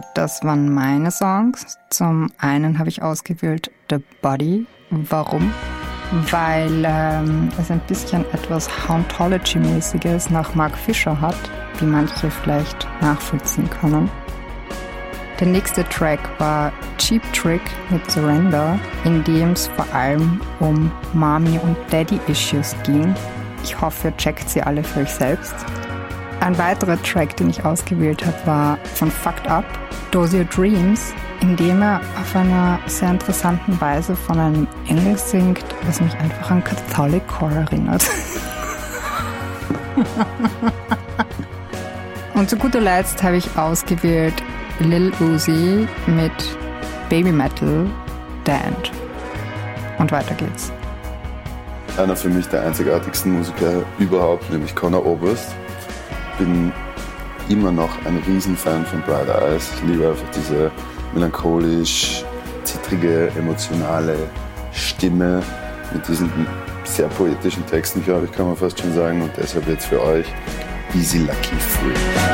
So, das waren meine Songs. Zum einen habe ich ausgewählt The Body. Warum? Weil es ein bisschen etwas Hauntology-mäßiges nach Mark Fisher hat, wie manche vielleicht nachvollziehen können. Der nächste Track war Cheap Trick mit Surrender, in dem es vor allem um Mommy- und Daddy-Issues ging. Ich hoffe, ihr checkt sie alle für euch selbst. Ein weiterer Track, den ich ausgewählt habe, war von Fucked Up, Those Your Dreams, in dem er auf einer sehr interessanten Weise von einem Engel singt, was mich einfach an Catholic Core erinnert. Und zu guter Letzt habe ich ausgewählt Lil Uzi mit Baby Metal, Damned. Und weiter geht's. Einer für mich der einzigartigsten Musiker überhaupt, nämlich Conor Oberst. Bin immer noch ein Riesenfan von Bright Eyes. Ich liebe einfach diese melancholisch, zittrige, emotionale Stimme mit diesen sehr poetischen Texten, glaube ich, kann man fast schon sagen. Und deshalb jetzt für euch Easy Lucky Free.